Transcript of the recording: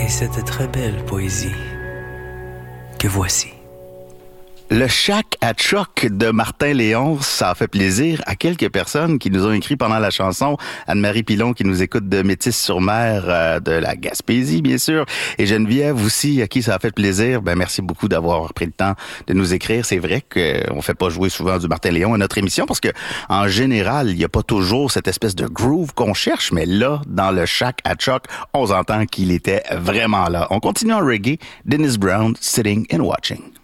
Et cette très belle poésie que voici. Le Shack à Choc de Martin Léon, ça a fait plaisir à quelques personnes qui nous ont écrit pendant la chanson. Anne-Marie Pilon qui nous écoute de Métis-sur-Mer, de la Gaspésie, bien sûr. Et Geneviève aussi, à qui ça a fait plaisir. Ben, merci beaucoup d'avoir pris le temps de nous écrire. C'est vrai qu'on fait pas jouer souvent du Martin Léon à notre émission parce que, en général, il y a pas toujours cette espèce de groove qu'on cherche. Mais là, dans le Shack à Choc, on entend qu'il était vraiment là. On continue en reggae. Dennis Brown, Sitting and Watching.